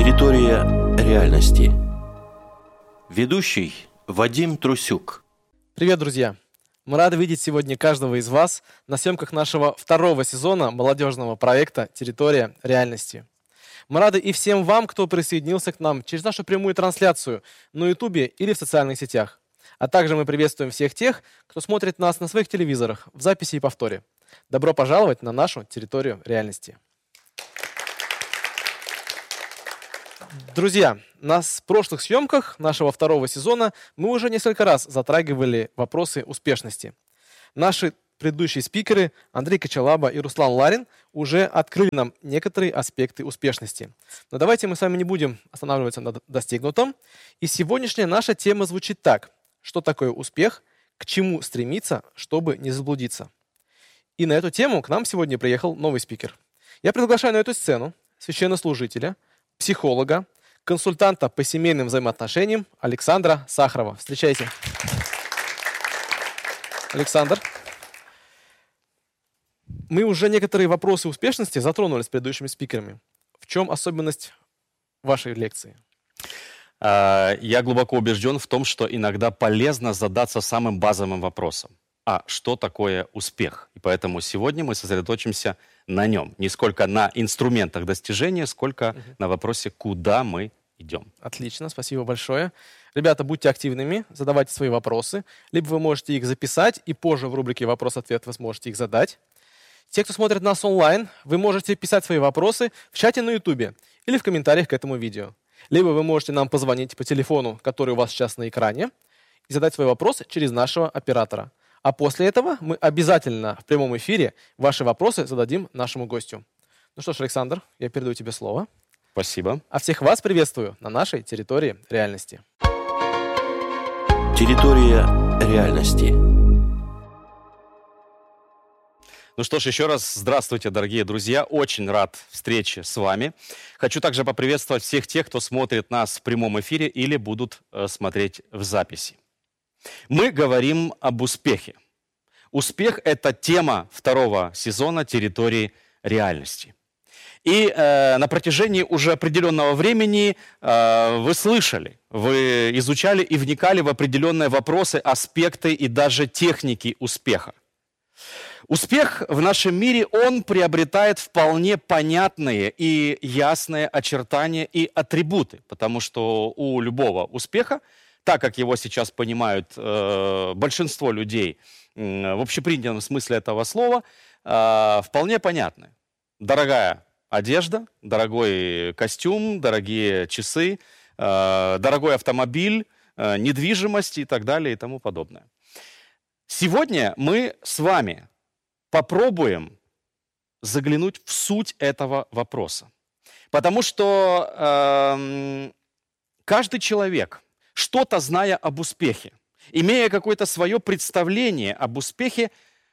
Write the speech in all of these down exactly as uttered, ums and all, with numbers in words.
Территория реальности. Ведущий Вадим Трусюк. Привет, друзья! Мы рады видеть сегодня каждого из вас на съемках нашего второго сезона молодежного проекта «Территория реальности». Мы рады и всем вам, кто присоединился к нам через нашу прямую трансляцию на Ютубе или в социальных сетях. А также мы приветствуем всех тех, кто смотрит нас на своих телевизорах в записи и повторе. Добро пожаловать на нашу территорию реальности. Друзья, на прошлых съемках нашего второго сезона мы уже несколько раз затрагивали вопросы успешности. Наши предыдущие спикеры Андрей Кочалаба и Руслан Ларин уже открыли нам некоторые аспекты успешности. Но давайте мы с вами не будем останавливаться на достигнутом. И сегодняшняя наша тема звучит так. Что такое успех? К чему стремиться, чтобы не заблудиться? И на эту тему к нам сегодня приехал новый спикер. Я приглашаю на эту сцену священнослужителя, психолога, консультанта по семейным взаимоотношениям Александра Сахарова. Встречайте. Александр. Мы уже некоторые вопросы успешности затронули с предыдущими спикерами. В чем особенность вашей лекции? Я глубоко убежден в том, что иногда полезно задаться самым базовым вопросом. А что такое успех? И поэтому сегодня мы сосредоточимся на нем. Не сколько на инструментах достижения, сколько угу. на вопросе, куда мы идем. Отлично, спасибо большое. Ребята, будьте активными, задавайте свои вопросы. Либо вы можете их записать, и позже в рубрике «Вопрос-ответ» вы сможете их задать. Те, кто смотрит нас онлайн, вы можете писать свои вопросы в чате на Ютубе или в комментариях к этому видео. Либо вы можете нам позвонить по телефону, который у вас сейчас на экране, и задать свой вопрос через нашего оператора. А после этого мы обязательно в прямом эфире ваши вопросы зададим нашему гостю. Ну что ж, Александр, я передаю тебе слово. Спасибо. А всех вас приветствую на нашей территории реальности. Территория реальности. Ну что ж, еще раз здравствуйте, дорогие друзья. Очень рад встрече с вами. Хочу также поприветствовать всех тех, кто смотрит нас в прямом эфире или будут э, смотреть в записи. Мы говорим об успехе. Успех – это тема второго сезона «Территории реальности». И э, на протяжении уже определенного времени э, вы слышали, вы изучали и вникали в определенные вопросы, аспекты и даже техники успеха. Успех в нашем мире, он приобретает вполне понятные и ясные очертания и атрибуты, потому что у любого успеха, так как его сейчас понимают э, большинство людей э, в общепринятом смысле этого слова, э, вполне понятны. Дорогая одежда, дорогой костюм, дорогие часы, э, дорогой автомобиль, э, недвижимость и так далее и тому подобное. Сегодня мы с вами попробуем заглянуть в суть этого вопроса. Потому что э, каждый человек, что-то зная об успехе, имея какое-то свое представление об успехе,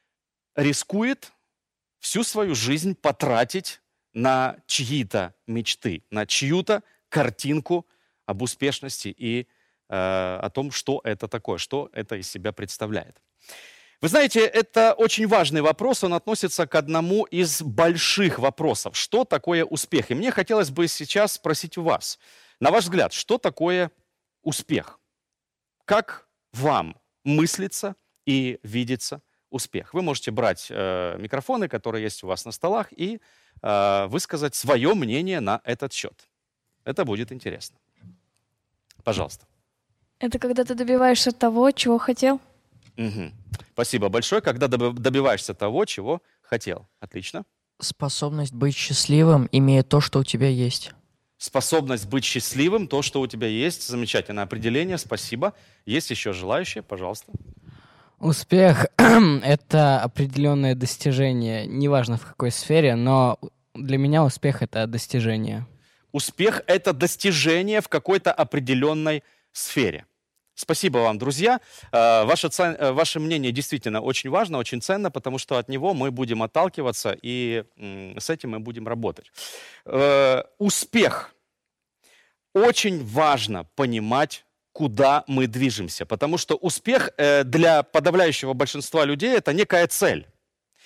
рискует всю свою жизнь потратить на чьи-то мечты, на чью-то картинку об успешности и э, о том, что это такое, что это из себя представляет. Вы знаете, это очень важный вопрос, он относится к одному из больших вопросов. Что такое успех? И мне хотелось бы сейчас спросить у вас, на ваш взгляд, что такое успех? Как вам мыслится и видится успех? Вы можете брать э, микрофоны, которые есть у вас на столах, и э, высказать свое мнение на этот счет. Это будет интересно. Пожалуйста. Это когда ты добиваешься того, чего хотел? Угу. Спасибо большое. Когда добиваешься того, чего хотел. Отлично. Способность быть счастливым, имея то, что у тебя есть. Способность быть счастливым, то, что у тебя есть. Замечательное определение. Спасибо. Есть еще желающие? Пожалуйста. Успех — это определенное достижение. Неважно в какой сфере, но для меня успех — это достижение. Успех — это достижение в какой-то определенной сфере. Спасибо вам, друзья. Ваше, ваше мнение действительно очень важно, очень ценно, потому что от него мы будем отталкиваться, и с этим мы будем работать. Успех. Очень важно понимать, куда мы движемся, потому что успех для подавляющего большинства людей – это некая цель.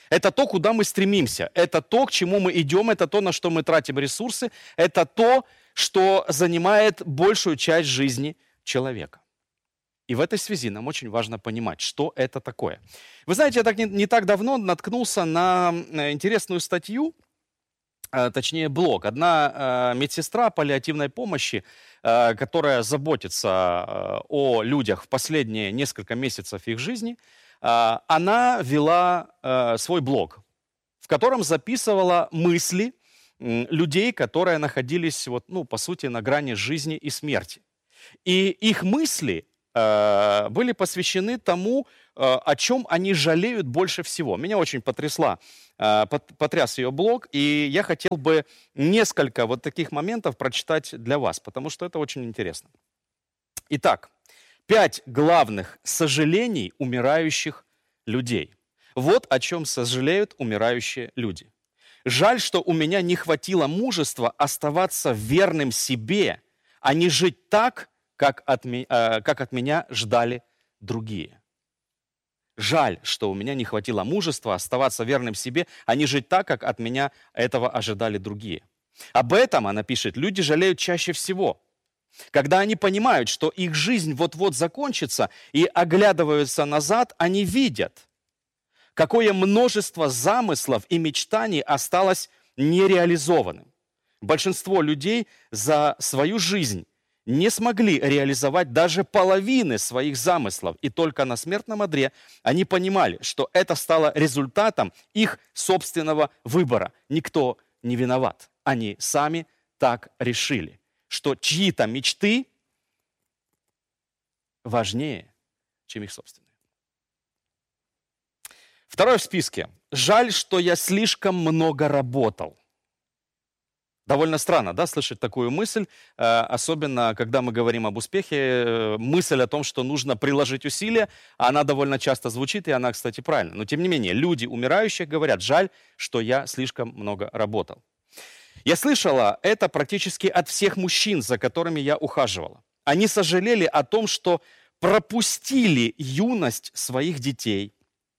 Это то, куда мы стремимся. Это то, к чему мы идем. Это то, на что мы тратим ресурсы. Это то, что занимает большую часть жизни человека. И в этой связи нам очень важно понимать, что это такое. Вы знаете, я так не, не так давно наткнулся на интересную статью, э, точнее блог. Одна э, медсестра паллиативной помощи, э, которая заботится э, о людях в последние несколько месяцев их жизни, э, она вела э, свой блог, в котором записывала мысли э, людей, которые находились, вот, ну, по сути, на грани жизни и смерти. И их мысли были посвящены тому, о чем они жалеют больше всего. Меня очень потрясла, потряс ее блог, и я хотел бы несколько вот таких моментов прочитать для вас, потому что это очень интересно. Итак, пять главных сожалений умирающих людей. Вот о чем сожалеют умирающие люди. Жаль, что у меня не хватило мужества оставаться верным себе, а не жить так, Как от, ми, э, как от меня ждали другие. Жаль, что у меня не хватило мужества оставаться верным себе, а не жить так, как от меня этого ожидали другие. Об этом, она пишет, люди жалеют чаще всего. Когда они понимают, что их жизнь вот-вот закончится, и оглядываются назад, они видят, какое множество замыслов и мечтаний осталось нереализованным. Большинство людей за свою жизнь не смогли реализовать даже половины своих замыслов. И только на смертном одре они понимали, что это стало результатом их собственного выбора. Никто не виноват. Они сами так решили, что чьи-то мечты важнее, чем их собственные. Второе в списке. Жаль, что я слишком много работал. Довольно странно, да, слышать такую мысль, особенно когда мы говорим об успехе. Мысль о том, что нужно приложить усилия, она довольно часто звучит, и она, кстати, правильно. Но тем не менее, люди умирающих говорят, жаль, что я слишком много работал. Я слышала это практически от всех мужчин, за которыми я ухаживала. Они сожалели о том, что пропустили юность своих детей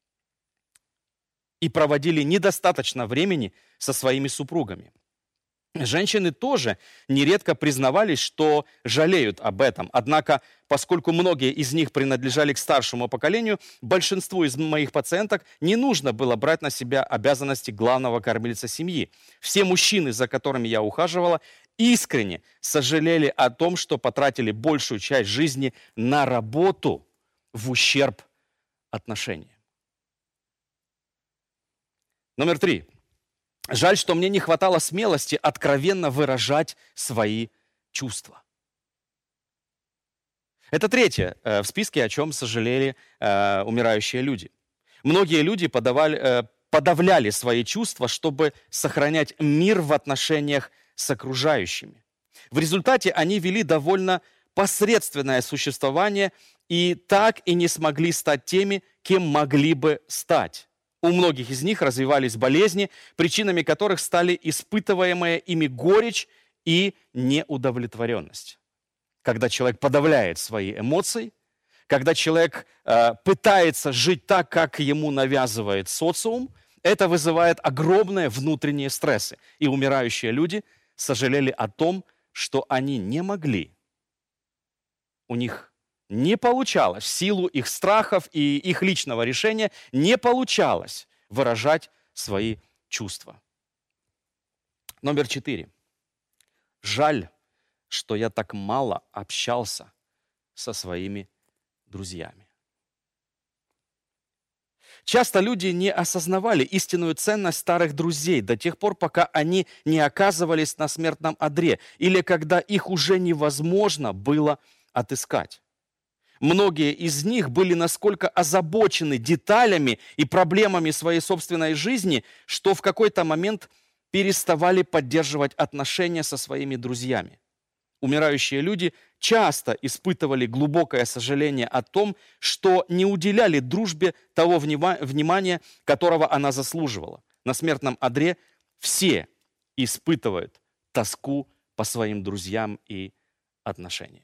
и проводили недостаточно времени со своими супругами. Женщины тоже нередко признавались, что жалеют об этом. Однако, поскольку многие из них принадлежали к старшему поколению, большинству из моих пациенток не нужно было брать на себя обязанности главного кормильца семьи. Все мужчины, за которыми я ухаживала, искренне сожалели о том, что потратили большую часть жизни на работу в ущерб отношениям. Номер три. Жаль, что мне не хватало смелости откровенно выражать свои чувства. Это третье в списке, о чем сожалели э, умирающие люди. Многие люди подавали, э, подавляли свои чувства, чтобы сохранять мир в отношениях с окружающими. В результате они вели довольно посредственное существование и так и не смогли стать теми, кем могли бы стать. У многих из них развивались болезни, причинами которых стали испытываемая ими горечь и неудовлетворенность. Когда человек подавляет свои эмоции, когда человек э, пытается жить так, как ему навязывает социум, это вызывает огромные внутренние стрессы. И умирающие люди сожалели о том, что они не могли. У них не получалось, в силу их страхов и их личного решения, не получалось выражать свои чувства. Номер четыре. Жаль, что я так мало общался со своими друзьями. Часто люди не осознавали истинную ценность старых друзей до тех пор, пока они не оказывались на смертном одре или когда их уже невозможно было отыскать. Многие из них были настолько озабочены деталями и проблемами своей собственной жизни, что в какой-то момент переставали поддерживать отношения со своими друзьями. Умирающие люди часто испытывали глубокое сожаление о том, что не уделяли дружбе того внимания, которого она заслуживала. На смертном одре все испытывают тоску по своим друзьям и отношениям.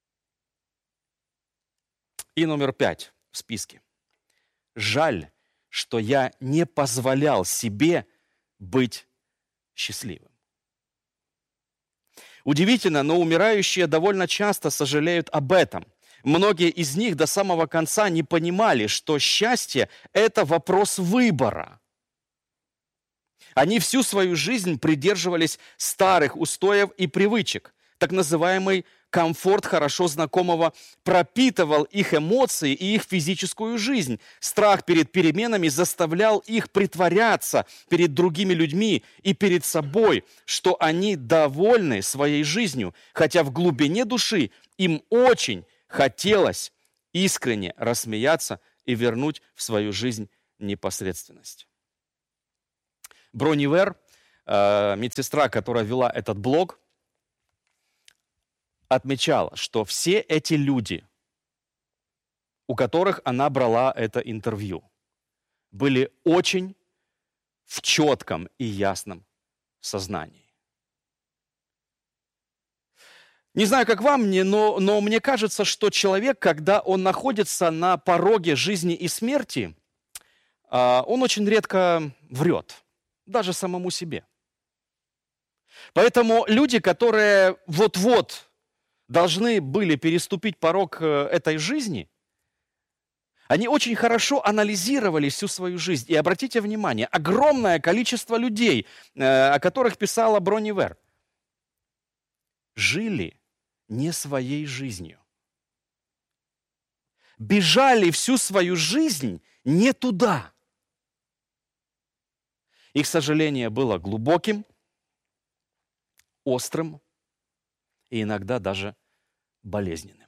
И номер пять в списке. Жаль, что я не позволял себе быть счастливым. Удивительно, но умирающие довольно часто сожалеют об этом. Многие из них до самого конца не понимали, что счастье – это вопрос выбора. Они всю свою жизнь придерживались старых устоев и привычек. Так называемый комфорт хорошо знакомого пропитывал их эмоции и их физическую жизнь. Страх перед переменами заставлял их притворяться перед другими людьми и перед собой, что они довольны своей жизнью, хотя в глубине души им очень хотелось искренне рассмеяться и вернуть в свою жизнь непосредственность. Бронни Вэр, э, медсестра, которая вела этот блог, отмечала, что все эти люди, у которых она брала это интервью, были очень в четком и ясном сознании. Не знаю, как вам, но, но мне кажется, что человек, когда он находится на пороге жизни и смерти, он очень редко врет, даже самому себе. Поэтому люди, которые вот-вот должны были переступить порог этой жизни, они очень хорошо анализировали всю свою жизнь. И обратите внимание, огромное количество людей, о которых писала Бронни Вэр, жили не своей жизнью. Бежали всю свою жизнь не туда. Их сожаление было глубоким, острым и иногда даже болезненным.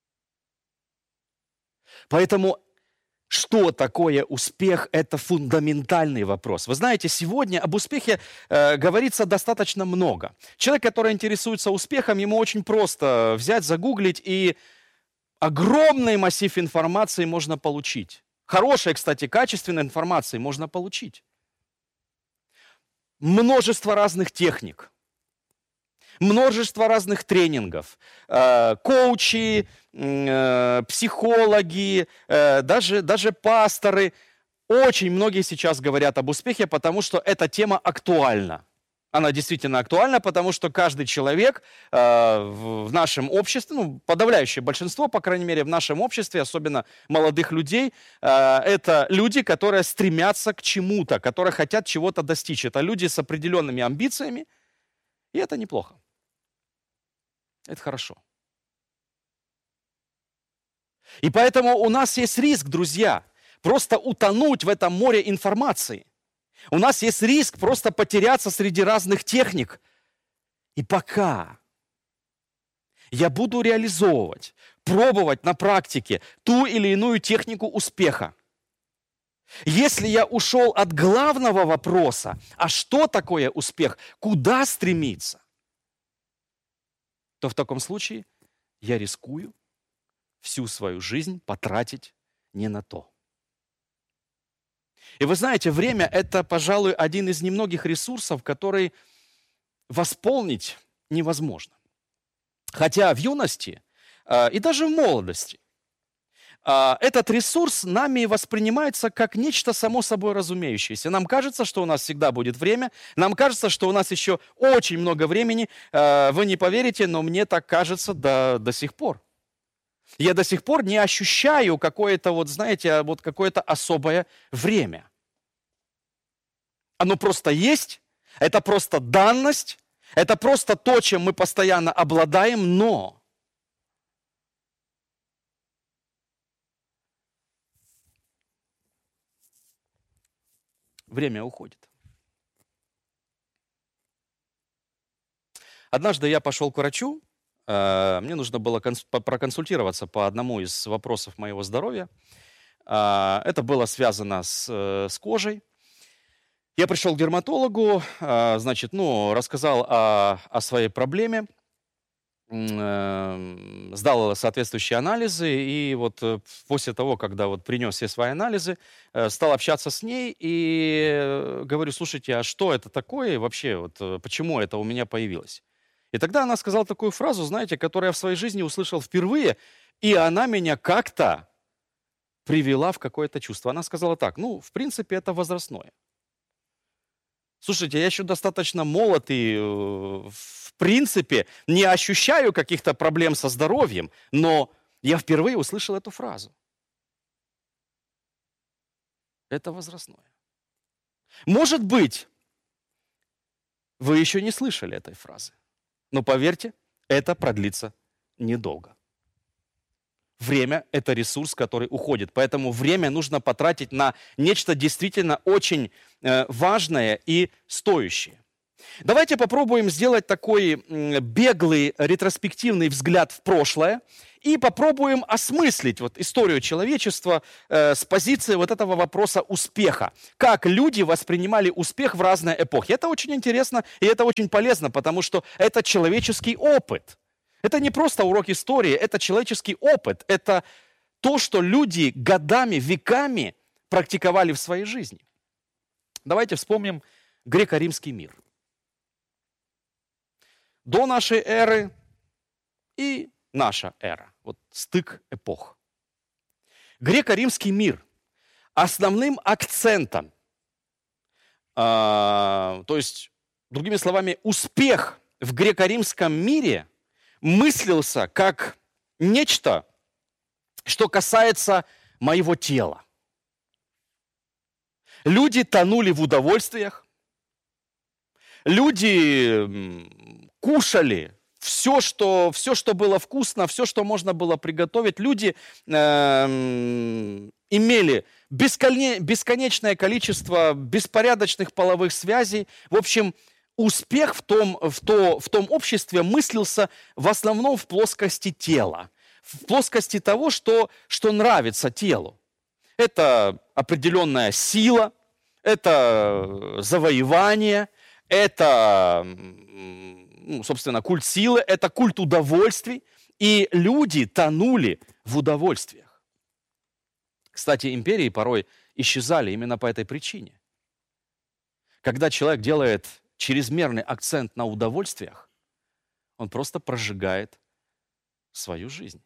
Поэтому что такое успех? Это фундаментальный вопрос. Вы знаете, сегодня об успехе э, говорится достаточно много. Человек, который интересуется успехом, ему очень просто взять, загуглить, и огромный массив информации можно получить. Хорошей, кстати, качественной информации можно получить. Множество разных техник. Множество разных тренингов, э, коучи, э, психологи, э, даже, даже пасторы. Очень многие сейчас говорят об успехе, потому что эта тема актуальна. Она действительно актуальна, потому что каждый человек э, в, в нашем обществе, ну, подавляющее большинство, по крайней мере, в нашем обществе, особенно молодых людей, э, это люди, которые стремятся к чему-то, которые хотят чего-то достичь. Это люди с определенными амбициями, и это неплохо. Это хорошо. И поэтому у нас есть риск, друзья, просто утонуть в этом море информации. У нас есть риск просто потеряться среди разных техник. И пока я буду реализовывать, пробовать на практике ту или иную технику успеха, если я ушел от главного вопроса, а что такое успех, куда стремиться, то в таком случае я рискую всю свою жизнь потратить не на то. И вы знаете, время – это, пожалуй, один из немногих ресурсов, который восполнить невозможно. Хотя в юности э, и даже в молодости э, этот ресурс нами воспринимается как нечто само собой разумеющееся. Нам кажется, что у нас всегда будет время, нам кажется, что у нас еще очень много времени. Э, вы не поверите, но мне так кажется до, до сих пор. Я до сих пор не ощущаю какое-то, вот, знаете, вот какое-то особое время. Оно просто есть, это просто данность, это просто то, чем мы постоянно обладаем, но время уходит. Однажды я пошел к врачу, мне нужно было проконсультироваться по одному из вопросов моего здоровья. Это было связано с, с кожей. Я пришел к дерматологу, значит, ну, рассказал о, о своей проблеме, сдал соответствующие анализы, и вот после того, когда вот принес все свои анализы, стал общаться с ней и говорю: слушайте, а что это такое и вообще, вот, почему это у меня появилось? И тогда она сказала такую фразу, знаете, которую я в своей жизни услышал впервые, и она меня как-то привела в какое-то чувство. Она сказала так: ну, в принципе, это возрастное. Слушайте, я еще достаточно молод и, э, в принципе, не ощущаю каких-то проблем со здоровьем, но я впервые услышал эту фразу. Это возрастное. Может быть, вы еще не слышали этой фразы, но поверьте, это продлится недолго. Время – это ресурс, который уходит, поэтому время нужно потратить на нечто действительно очень э, важное и стоящее. Давайте попробуем сделать такой м, беглый ретроспективный взгляд в прошлое и попробуем осмыслить вот историю человечества э, с позиции вот этого вопроса успеха. Как люди воспринимали успех в разные эпохи. Это очень интересно и это очень полезно, потому что это человеческий опыт. Это не просто урок истории, это человеческий опыт. Это то, что люди годами, веками практиковали в своей жизни. Давайте вспомним греко-римский мир. До нашей эры и наша эра. Вот стык эпох. Греко-римский мир основным акцентом, э, то есть, другими словами, успех в греко-римском мире мыслился как нечто, что касается моего тела. Люди тонули в удовольствиях, люди кушали все, что, все, что было вкусно, все, что можно было приготовить. Люди э, имели бесконе, бесконечное количество беспорядочных половых связей. В общем, успех в том, в, то, в том обществе мыслился в основном в плоскости тела, в плоскости того, что, что нравится телу. Это определенная сила, это завоевание, это, ну, собственно, культ силы, это культ удовольствий. И люди тонули в удовольствиях. Кстати, империи порой исчезали именно по этой причине. Когда человек делает чрезмерный акцент на удовольствиях, он просто прожигает свою жизнь.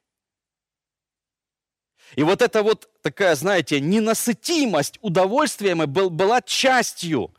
И вот эта вот такая, знаете, ненасытимость удовольствиями была частью,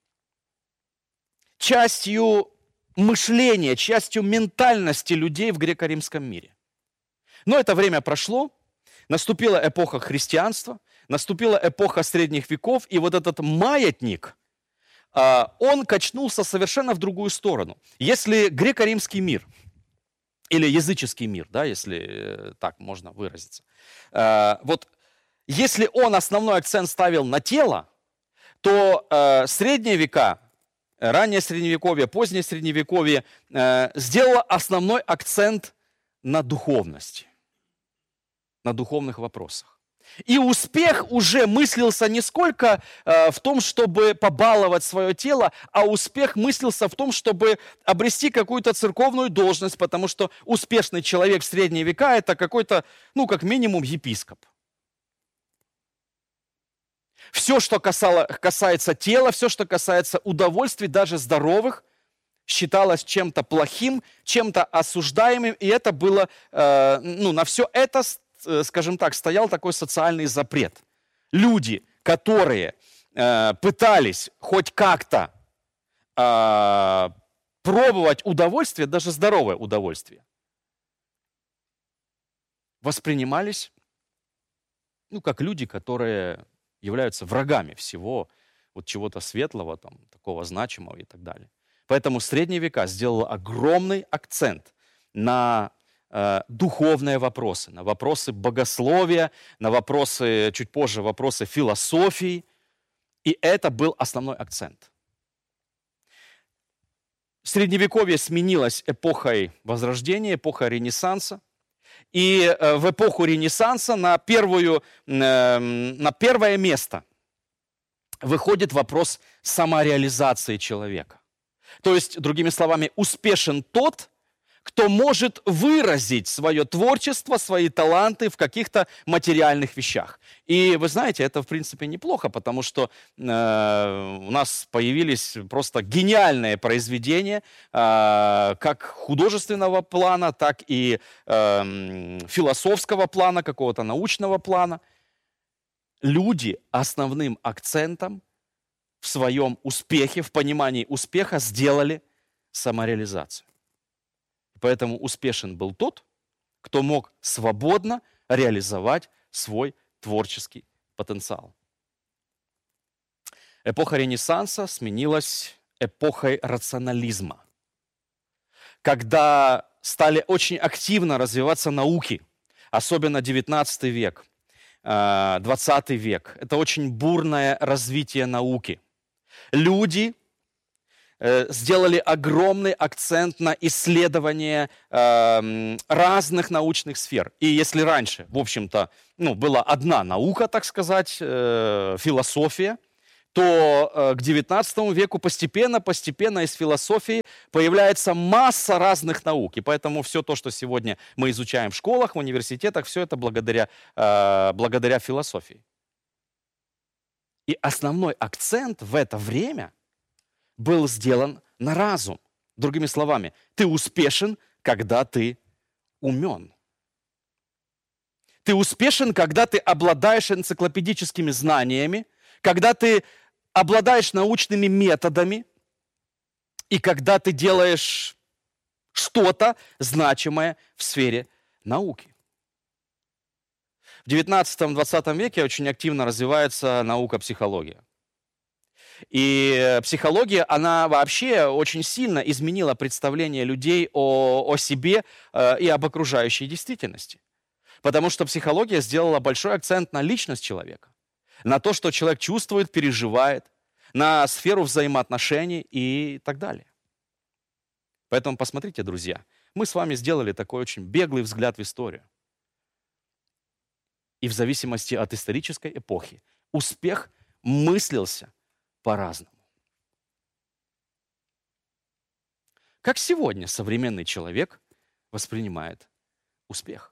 частью мышления, частью ментальности людей в греко-римском мире. Но это время прошло, наступила эпоха христианства, наступила эпоха средних веков, и вот этот маятник, он качнулся совершенно в другую сторону. Если греко-римский мир, или языческий мир, да, если так можно выразиться, вот если он основной акцент ставил на тело, то средние века, раннее средневековье, позднее средневековье сделало основной акцент на духовности, на духовных вопросах. И успех уже мыслился не сколько э, в том, чтобы побаловать свое тело, а успех мыслился в том, чтобы обрести какую-то церковную должность, потому что успешный человек в средние века – это какой-то, ну, как минимум, епископ. Все, что касало, касается тела, все, что касается удовольствий, даже здоровых, считалось чем-то плохим, чем-то осуждаемым, и это было, э, ну, на все это, скажем так, стоял такой социальный запрет. Люди, которые э, пытались хоть как-то э, пробовать удовольствие, даже здоровое удовольствие, воспринимались, ну, как люди, которые являются врагами всего, вот чего-то светлого, там, такого значимого и так далее. Поэтому средние века сделало огромный акцент на э, духовные вопросы, на вопросы богословия, на вопросы, чуть позже, вопросы философии. И это был основной акцент. Средневековье сменилось эпохой Возрождения, эпохой Ренессанса. И э, в эпоху Ренессанса на, первую, э, на первое место выходит вопрос самореализации человека. То есть, другими словами, успешен тот, кто может выразить свое творчество, свои таланты в каких-то материальных вещах. И вы знаете, это в принципе неплохо, потому что э, у нас появились просто гениальные произведения, э, как художественного плана, так и э, философского плана, какого-то научного плана. люди основным акцентом в своем успехе, в понимании успеха сделали самореализацию. Поэтому успешен был тот, кто мог свободно реализовать свой творческий потенциал. Эпоха Ренессанса сменилась эпохой рационализма, когда стали очень активно развиваться науки, особенно девятнадцатый век, двадцатый век. Это очень бурное развитие науки. Люди сделали огромный акцент на исследование э, разных научных сфер. И если раньше, в общем-то, ну, была одна наука, так сказать, э, философия, то э, к девятнадцатому веку постепенно-постепенно из философии появляется масса разных наук. И поэтому все то, что сегодня мы изучаем в школах, в университетах, все это благодаря, э, благодаря философии. И основной акцент в это время был сделан на разум. Другими словами, ты успешен, когда ты умен. Ты успешен, когда ты обладаешь энциклопедическими знаниями, когда ты обладаешь научными методами и когда ты делаешь что-то значимое в сфере науки. В девятнадцатом-двадцатом веке очень активно развивается наука психология. И психология, она вообще очень сильно изменила представление людей о, о себе э, и об окружающей действительности. Потому что психология сделала большой акцент на личность человека, на то, что человек чувствует, переживает, на сферу взаимоотношений и так далее. Поэтому посмотрите, друзья, мы с вами сделали такой очень беглый взгляд в историю. И в зависимости от исторической эпохи успех мыслился по-разному. Как сегодня современный человек воспринимает успех?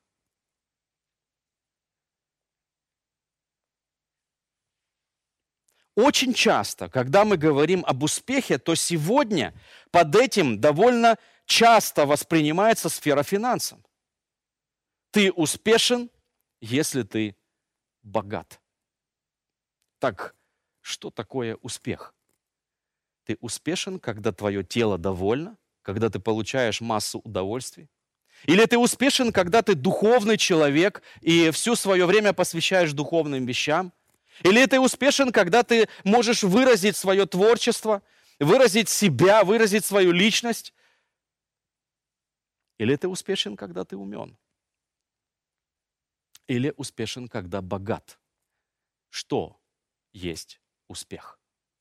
Очень часто, когда мы говорим об успехе, то сегодня под этим довольно часто воспринимается сфера финансов. Ты успешен, если ты богат. Так, что такое успех? Ты успешен, когда твое тело довольно, когда ты получаешь массу удовольствий? Или ты успешен, когда ты духовный человек и все свое время посвящаешь духовным вещам? Или ты успешен, когда ты можешь выразить свое творчество, выразить себя, выразить свою личность? Или ты успешен, когда ты умен? Или успешен, когда богат? Что есть успех?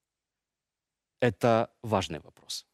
Это важный вопрос.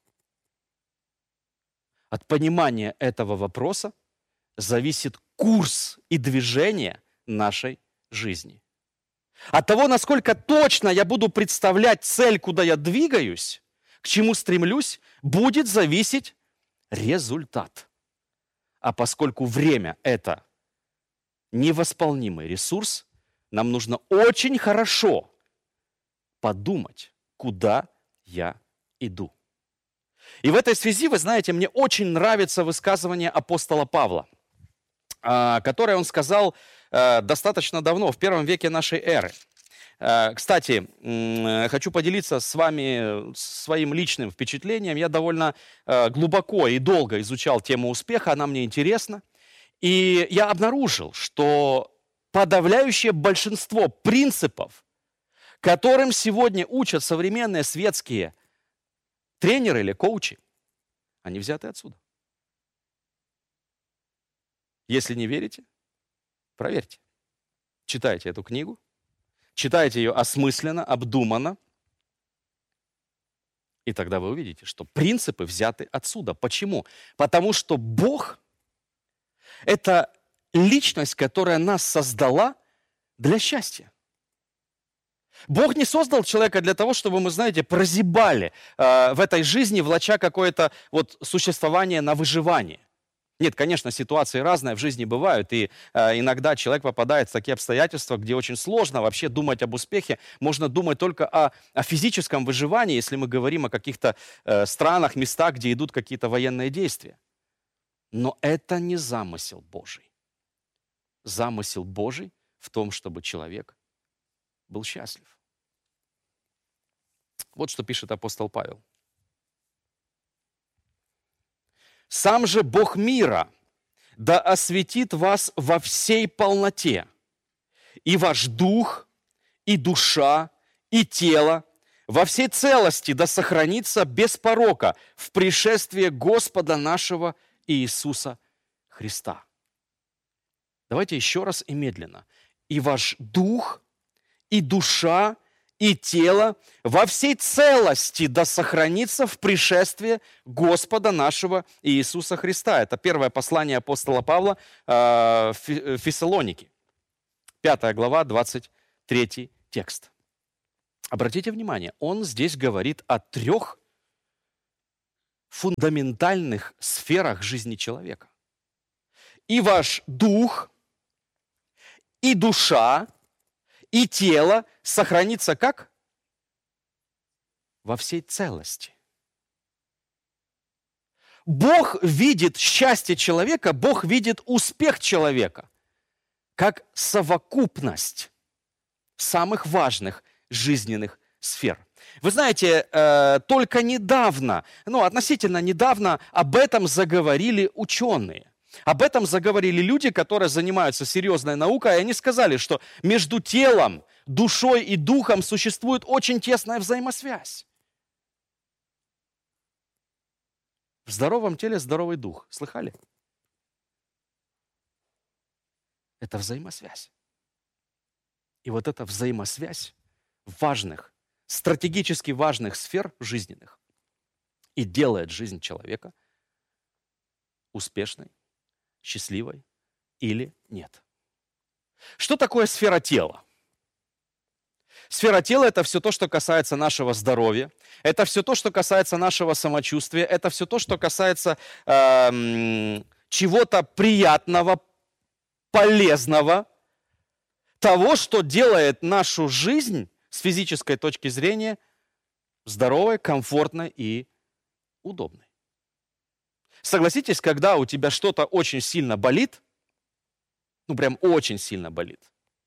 От понимания этого вопроса зависит курс и движение нашей жизни. От того, насколько точно я буду представлять цель, куда я двигаюсь, к чему стремлюсь, будет зависеть результат. А поскольку время – это невосполнимый ресурс, нам нужно очень хорошо подумать, куда я иду. И в этой связи, вы знаете, мне очень нравится высказывание апостола Павла, которое он сказал достаточно давно, в первом веке нашей эры. Кстати, хочу поделиться с вами своим личным впечатлением. Я довольно глубоко и долго изучал тему успеха, она мне интересна. И я обнаружил, что подавляющее большинство принципов, которым сегодня учат современные светские тренеры или коучи, они взяты отсюда. Если не верите, проверьте. Читайте эту книгу, читайте ее осмысленно, обдуманно, и тогда вы увидите, что принципы взяты отсюда. Почему? Потому что Бог – это личность, которая нас создала для счастья. Бог не создал человека для того, чтобы мы, знаете, прозябали э, в этой жизни, влача какое-то вот существование на выживание. Нет, конечно, ситуации разные в жизни бывают, и э, иногда человек попадает в такие обстоятельства, где очень сложно вообще думать об успехе. Можно думать только о, о физическом выживании, если мы говорим о каких-то э, странах, местах, где идут какие-то военные действия. Но это не замысел Божий. Замысел Божий в том, чтобы человек был счастлив. Вот что пишет апостол Павел. «Сам же Бог мира да осветит вас во всей полноте, и ваш дух, и душа, и тело во всей целости да сохранится без порока в пришествии Господа нашего Иисуса Христа». Давайте еще раз и медленно. «И ваш дух, и душа, и тело во всей целости да сохранится в пришествии Господа нашего Иисуса Христа». Это первое послание апостола Павла в Фессалоники, пятая глава, двадцать третий текст. Обратите внимание, он здесь говорит о трех фундаментальных сферах жизни человека. И ваш дух, и душа, и тело сохранится как? Во всей целости. Бог видит счастье человека, Бог видит успех человека как совокупность самых важных жизненных сфер. Вы знаете, э, только недавно, ну, относительно недавно об этом заговорили ученые. Об этом заговорили люди, которые занимаются серьезной наукой, и они сказали, что между телом, душой и духом существует очень тесная взаимосвязь. В здоровом теле здоровый дух. Слыхали? Это взаимосвязь. И вот эта взаимосвязь важных, стратегически важных сфер жизненных и делает жизнь человека успешной, счастливой или нет. Что такое сфера тела? Сфера тела – это все то, что касается нашего здоровья, это все то, что касается нашего самочувствия, это все то, что касается э, чего-то приятного, полезного, того, что делает нашу жизнь с физической точки зрения здоровой, комфортной и удобной. Согласитесь, когда у тебя что-то очень сильно болит, ну прям очень сильно болит,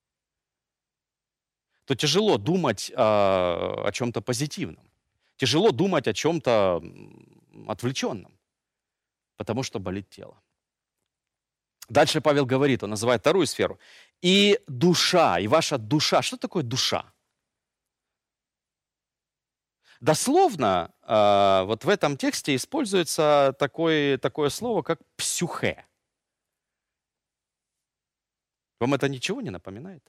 то тяжело думать э, о чем-то позитивном, тяжело думать о чем-то отвлеченном, потому что болит тело. Дальше Павел говорит, он называет вторую сферу. И душа, и ваша душа. Что такое душа? Дословно э, вот в этом тексте используется такое, такое слово, как псюхе. Вам это ничего не напоминает?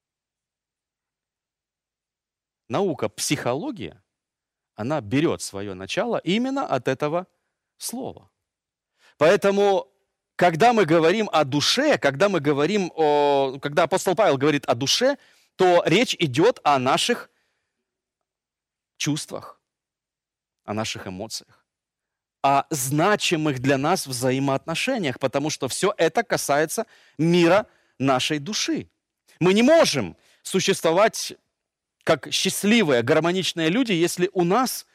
Наука психология, она берет свое начало именно от этого слова. Поэтому, когда мы говорим о душе, когда мы говорим о, когда апостол Павел говорит о душе, то речь идет о наших чувствах, о наших эмоциях, о значимых для нас взаимоотношениях, потому что все это касается мира нашей души. Мы не можем существовать как счастливые, гармоничные люди, если у нас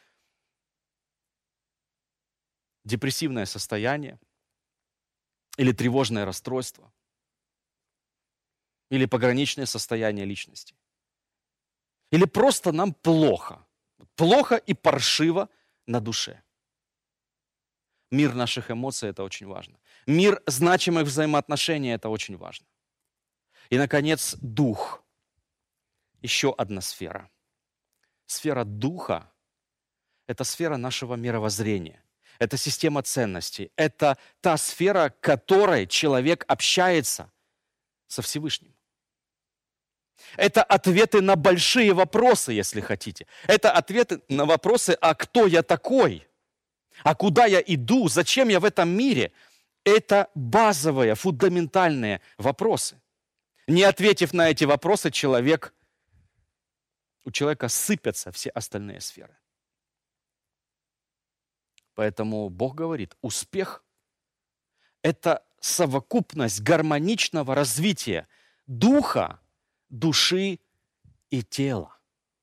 депрессивное состояние, или тревожное расстройство, или пограничное состояние личности. Или просто нам плохо. Плохо и паршиво на душе. Мир наших эмоций – это очень важно. Мир значимых взаимоотношений – это очень важно. И, наконец, дух. Еще одна сфера. Сфера духа – это сфера нашего мировоззрения. Это система ценностей. Это та сфера, в которой человек общается со Всевышним. Это ответы на большие вопросы, если хотите. Это ответы на вопросы, а кто я такой? А куда я иду? Зачем я в этом мире? Это базовые, фундаментальные вопросы. Не ответив на эти вопросы, человек, у человека сыпятся все остальные сферы. Поэтому Бог говорит, успех – это совокупность гармоничного развития духа, души и тела.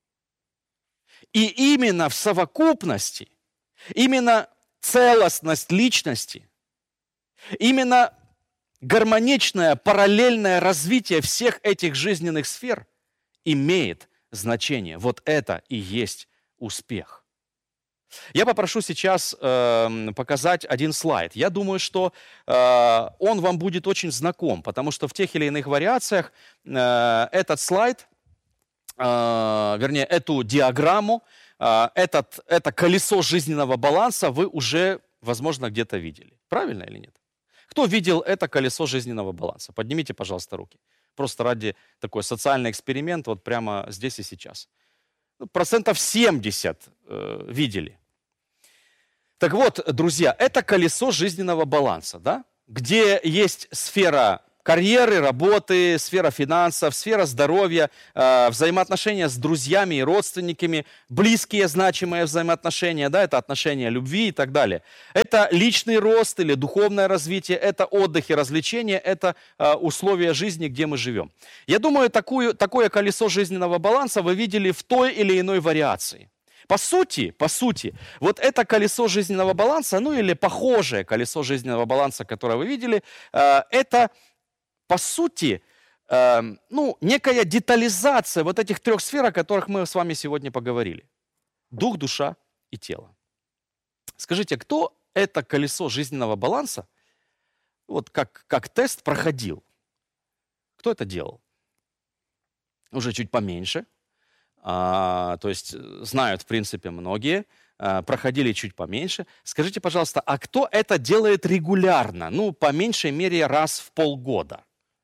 И именно в совокупности, именно целостность личности, именно гармоничное, параллельное развитие всех этих жизненных сфер имеет значение. Вот это и есть успех. Я попрошу сейчас э, показать один слайд. Я думаю, что э, он вам будет очень знаком, потому что в тех или иных вариациях э, этот слайд, э, вернее, эту диаграмму, э, этот, это колесо жизненного баланса вы уже, возможно, где-то видели. Правильно или нет? Кто видел это колесо жизненного баланса? Поднимите, пожалуйста, руки. Просто ради такой социальный эксперимент вот прямо здесь и сейчас. Ну, процентов семьдесят э, видели. Так вот, друзья, это колесо жизненного баланса, да? Где есть сфера карьеры, работы, сфера финансов, сфера здоровья, э, взаимоотношения с друзьями и родственниками, близкие, значимые взаимоотношения, да, это отношения любви и так далее. Это личный рост или духовное развитие, это отдых и развлечения, это э, условия жизни, где мы живем. Я думаю, такую, такое колесо жизненного баланса вы видели в той или иной вариации. По сути, по сути, вот это колесо жизненного баланса, ну или похожее колесо жизненного баланса, которое вы видели, э, это по сути, э, ну, некая детализация вот этих трех сфер, о которых мы с вами сегодня поговорили. Дух, душа и тело. Скажите, кто это колесо жизненного баланса, вот как, как тест проходил? Кто это делал? Уже чуть поменьше. А, то есть знают, в принципе, многие. А, проходили чуть поменьше. Скажите, пожалуйста, а кто это делает регулярно? Ну, по меньшей мере, раз в полгода.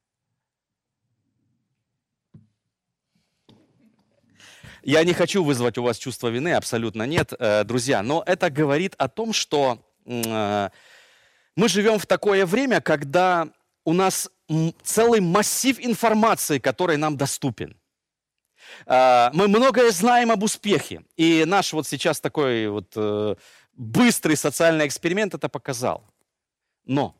Я не хочу вызвать у вас чувство вины, абсолютно нет, друзья, но это говорит о том, что мы живем в такое время, когда у нас целый массив информации, который нам доступен. Мы многое знаем об успехе, и наш вот сейчас такой вот быстрый социальный эксперимент это показал. Но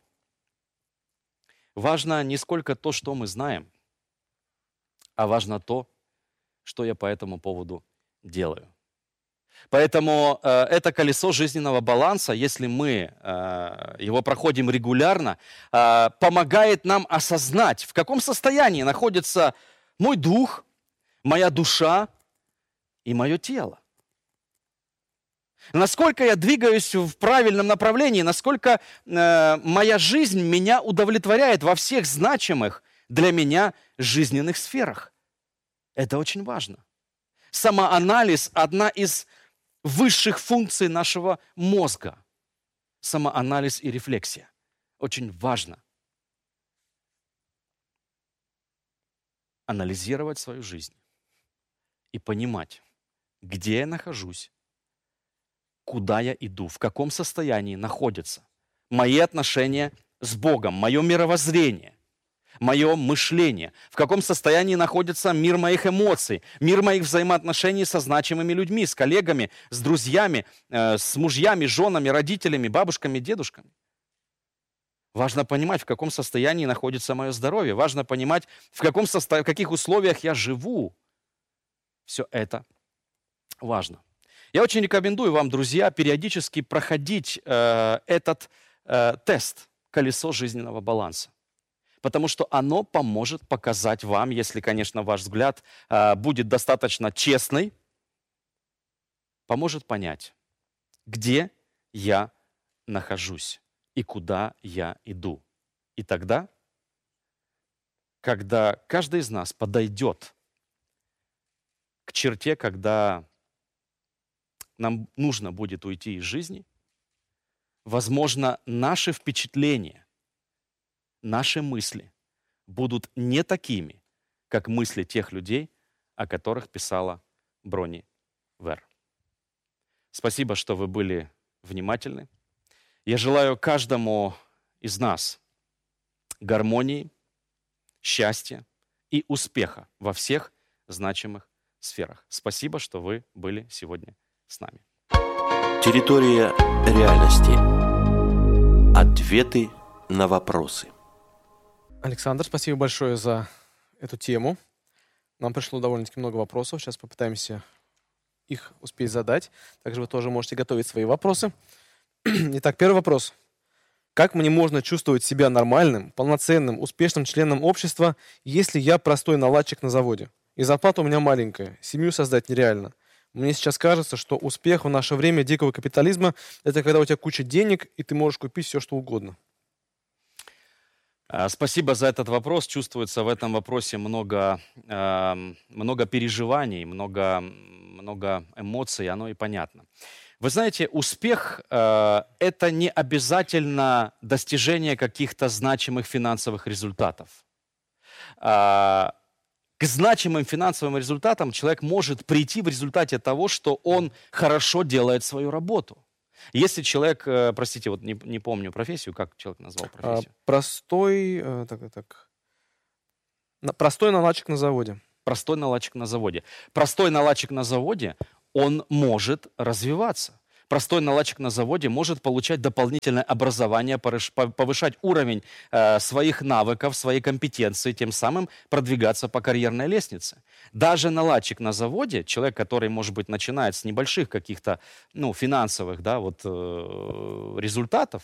важно не сколько то, что мы знаем, а важно то, что я по этому поводу делаю. Поэтому э, это колесо жизненного баланса, если мы э, его проходим регулярно, э, помогает нам осознать, в каком состоянии находится мой дух, моя душа и мое тело. Насколько я двигаюсь в правильном направлении, насколько э, моя жизнь меня удовлетворяет во всех значимых для меня жизненных сферах. Это очень важно. Самоанализ – одна из высших функций нашего мозга. Самоанализ и рефлексия. Очень важно. Анализировать свою жизнь и понимать, где я нахожусь, куда я иду, в каком состоянии находятся мои отношения с Богом, мое мировоззрение, мое мышление, в каком состоянии находится мир моих эмоций, мир моих взаимоотношений со значимыми людьми, с коллегами, с друзьями, э, с мужьями, женами, родителями, бабушками, дедушками. Важно понимать, в каком состоянии находится мое здоровье. Важно понимать, в, каком состо... в каких условиях я живу. Все это важно. Я очень рекомендую вам, друзья, периодически проходить э, этот э, тест «Колесо жизненного баланса». Потому что оно поможет показать вам, если, конечно, ваш взгляд э, будет достаточно честный, поможет понять, где я нахожусь и куда я иду. И тогда, когда каждый из нас подойдет к черте, когда нам нужно будет уйти из жизни, возможно, наши впечатления, наши мысли будут не такими, как мысли тех людей, о которых писала Бронни Вэр. Спасибо, что вы были внимательны. Я желаю каждому из нас гармонии, счастья и успеха во всех значимых сферах. Спасибо, что вы были сегодня с нами. Территория реальности. Ответы на вопросы. Александр, спасибо большое за эту тему. Нам пришло довольно-таки много вопросов. Сейчас попытаемся их успеть задать. Также вы тоже можете готовить свои вопросы. Итак, первый вопрос. Как мне можно чувствовать себя нормальным, полноценным, успешным членом общества, если я простой наладчик на заводе? и зарплата у меня маленькая, семью создать нереально. Мне сейчас кажется, что успех в наше время дикого капитализма — это когда у тебя куча денег, и ты можешь купить все, что угодно. А, Спасибо за этот вопрос. Чувствуется в этом вопросе много, э, много переживаний, много, много эмоций, оно и понятно. Вы знаете, успех э, – это не обязательно достижение каких-то значимых финансовых результатов. А, К значимым финансовым результатам человек может прийти в результате того, что он хорошо делает свою работу. Если человек, э, простите, вот не, не помню профессию, как человек назвал А, профессию? простой, э, так, так, на- простой наладчик на заводе. Простой наладчик на заводе. Простой наладчик на заводе, он может развиваться. Простой наладчик на заводе может получать дополнительное образование, порыш- по- повышать уровень э, своих навыков, своей компетенции, тем самым продвигаться по карьерной лестнице. Даже наладчик на заводе, человек, который, может быть, начинает с небольших каких-то ну, финансовых да, вот, э, результатов,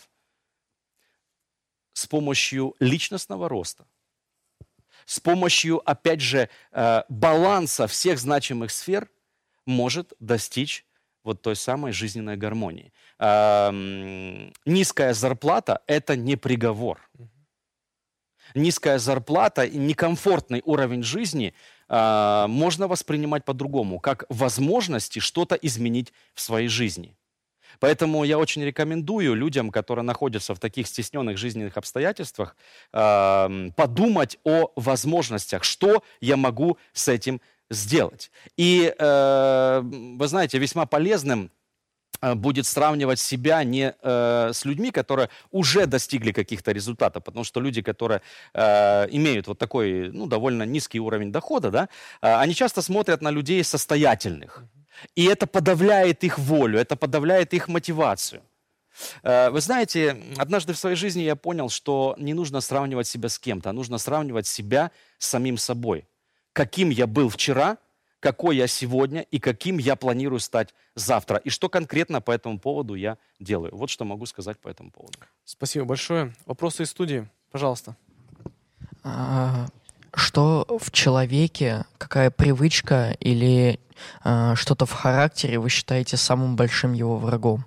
с помощью личностного роста, с помощью, опять же, э, баланса всех значимых сфер может достичь вот той самой жизненной гармонии. Эм, Низкая зарплата – это не приговор. Низкая зарплата и некомфортный уровень жизни э, можно воспринимать по-другому, как возможности что-то изменить в своей жизни. Поэтому я очень рекомендую людям, которые находятся в таких стесненных жизненных обстоятельствах, э, подумать о возможностях, что я могу с этим сделать. И, э, вы знаете, весьма полезным э, будет сравнивать себя не э, с людьми, которые уже достигли каких-то результатов, потому что люди, которые э, имеют вот такой, ну, довольно низкий уровень дохода, да, э, они часто смотрят на людей состоятельных. И это подавляет их волю, это подавляет их мотивацию. Э, Вы знаете, однажды в своей жизни я понял, что не нужно сравнивать себя с кем-то, а нужно сравнивать себя с самим собой. Каким я был вчера, какой я сегодня и каким я планирую стать завтра. И что конкретно по этому поводу я делаю. Вот что могу сказать по этому поводу. Спасибо большое. Вопросы из студии, пожалуйста. А, Что в человеке, какая привычка или а, что-то в характере вы считаете самым большим его врагом?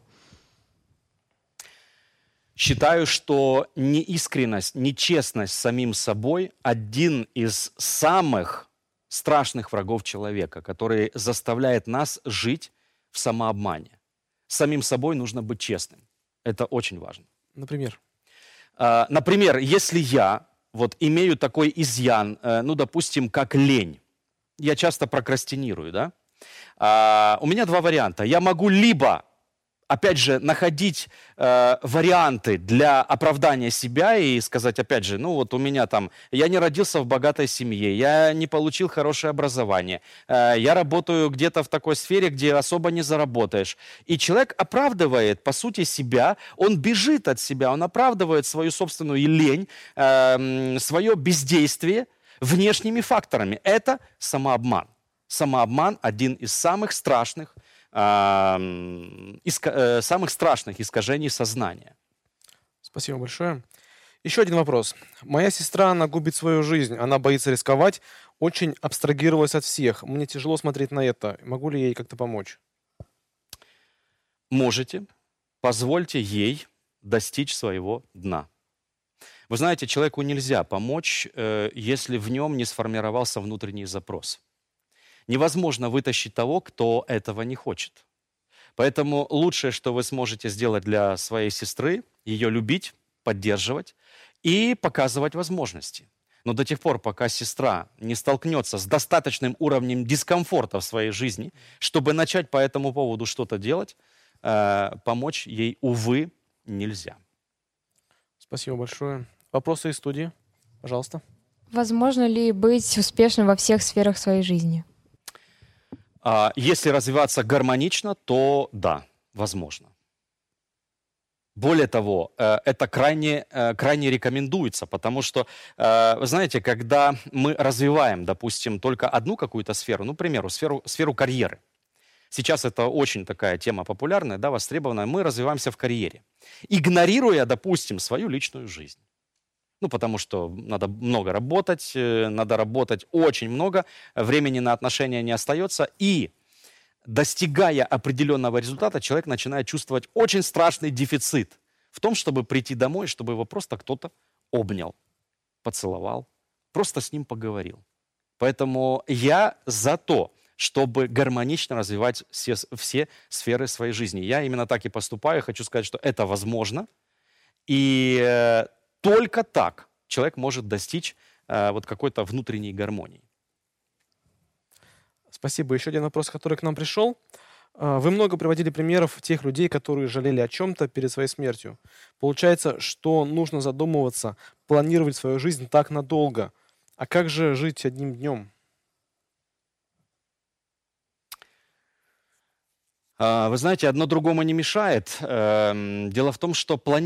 Считаю, что неискренность, нечестность с самим собой – один из самых страшных врагов человека, который заставляет нас жить в самообмане. С самим собой нужно быть честным. Это очень важно. Например? А, Например, если я вот имею такой изъян, э, ну, допустим, как лень, я часто прокрастинирую, да? А, У меня два варианта. Я могу либо, опять же, находить э, варианты для оправдания себя и сказать, опять же, ну вот у меня там, я не родился в богатой семье, я не получил хорошее образование, э, я работаю где-то в такой сфере, где особо не заработаешь. И человек оправдывает, по сути, себя, он бежит от себя, он оправдывает свою собственную лень, э, свое бездействие внешними факторами. Это самообман. Самообман – один из самых страшных иска- самых страшных искажений сознания. Спасибо большое. Еще один вопрос. Моя сестра, она губит свою жизнь, она боится рисковать, очень абстрагировалась от всех. Мне тяжело смотреть на это. Могу ли я ей как-то помочь? Можете, позвольте ей достичь своего дна. Вы знаете, человеку нельзя помочь, э, если в нем не сформировался внутренний запрос. Невозможно вытащить того, кто этого не хочет. Поэтому лучшее, что вы сможете сделать для своей сестры, ее любить, поддерживать и показывать возможности. Но до тех пор, пока сестра не столкнется с достаточным уровнем дискомфорта в своей жизни, чтобы начать по этому поводу что-то делать, э, помочь ей, увы, нельзя. Спасибо большое. Вопросы из студии, пожалуйста. Возможно ли быть успешным во всех сферах своей жизни? А если развиваться гармонично, то да, возможно. Более того, э, это крайне, э, крайне рекомендуется, потому что, э, вы знаете, когда мы развиваем, допустим, только одну какую-то сферу, ну, к примеру, сферу, сферу карьеры. Сейчас это очень такая тема популярная, да, востребованная. Мы развиваемся в карьере, игнорируя, допустим, свою личную жизнь. Ну, потому что надо много работать, э, надо работать очень много, времени на отношения не остается. И достигая определенного результата, человек начинает чувствовать очень страшный дефицит в том, чтобы прийти домой, чтобы его просто кто-то обнял, поцеловал, просто с ним поговорил. Поэтому я за то, чтобы гармонично развивать все, все сферы своей жизни. Я именно так и поступаю. Хочу сказать, что это возможно. И э, только так человек может достичь э, вот какой-то внутренней гармонии. Спасибо. Еще один вопрос, который к нам пришел. А, Вы много приводили примеров тех людей, которые жалели о чем-то перед своей смертью. Получается, что нужно задумываться, планировать свою жизнь так надолго. А как же жить одним днем? А, Вы знаете, одно другому не мешает. Эм, Дело в том, что планировать